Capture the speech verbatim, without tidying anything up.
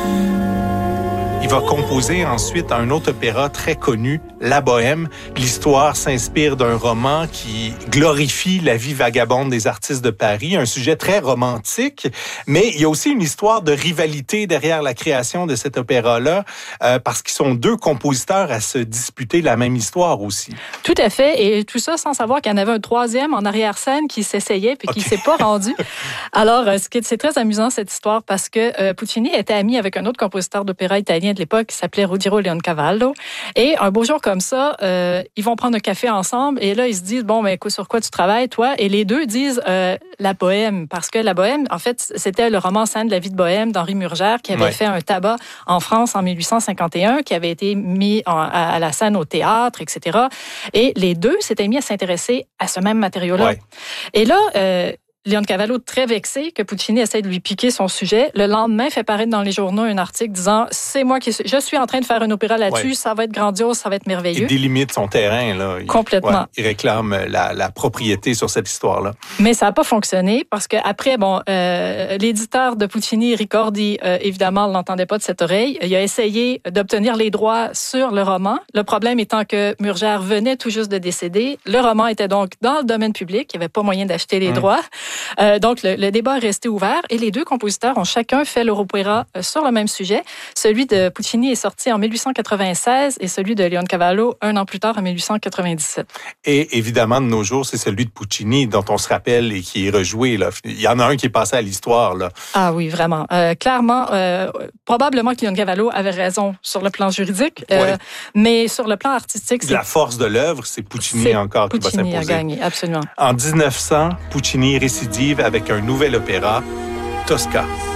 Il va composer ensuite un autre opéra très connu, La Bohème. L'histoire s'inspire d'un roman qui glorifie la vie vagabonde des artistes de Paris, un sujet très romantique, mais il y a aussi une histoire de rivalité derrière la création de cet opéra-là, euh, parce qu'ils sont deux compositeurs à se disputer la même histoire aussi. Tout à fait, et tout ça sans savoir qu'il y en avait un troisième en arrière-scène qui s'essayait puis qui Okay. s'est pas rendu. Alors, c'est très amusant cette histoire parce que euh, Puccini était ami avec un autre compositeur d'opéra italien de l'époque qui s'appelait Ruggero Leoncavallo. Et un beau jour comme ça, euh, ils vont prendre un café ensemble et là, ils se disent, bon, ben, sur quoi tu travailles, toi? Et les deux disent euh, La Bohème, parce que La Bohème, en fait, c'était le roman scène de la vie de Bohème d'Henri Murger qui avait ouais. fait un tabac en France en mille huit cent cinquante et un, qui avait été mis en, à, à la scène au théâtre, et cetera. Et les deux s'étaient mis à s'intéresser à ce même matériau-là. Ouais. Et là, euh, Leoncavallo, très vexé que Puccini essaie de lui piquer son sujet, le lendemain fait paraître dans les journaux un article disant « C'est moi qui je suis en train de faire un opéra là-dessus, ouais. ça va être grandiose, ça va être merveilleux. » Il délimite son terrain, là. Il, Complètement. Ouais, il réclame la, la propriété sur cette histoire-là. Mais ça n'a pas fonctionné parce qu'après, bon, euh, l'éditeur de Puccini, Ricordi, euh, évidemment, ne l'entendait pas de cette oreille. Il a essayé d'obtenir les droits sur le roman. Le problème étant que Murger venait tout juste de décéder. Le roman était donc dans le domaine public. Il n'y avait pas moyen d'acheter les hum. droits. Euh, donc, le, le débat est resté ouvert et les deux compositeurs ont chacun fait leur opéra euh, sur le même sujet. Celui de Puccini est sorti en mille huit cent quatre-vingt-seize et celui de Leoncavallo un an plus tard, en mille huit cent quatre-vingt-dix-sept. Et évidemment, de nos jours, c'est celui de Puccini dont on se rappelle et qui est rejoué, là. Il y en a un qui est passé à l'histoire, là. Ah oui, vraiment. Euh, clairement, euh, probablement que Leoncavallo avait raison sur le plan juridique, euh, ouais. mais sur le plan artistique... C'est... La force de l'œuvre, c'est Puccini c'est encore Puccini qui va s'imposer. Puccini a gagné, absolument. En dix-neuf cents, Puccini récidive avec un nouvel opéra, Tosca.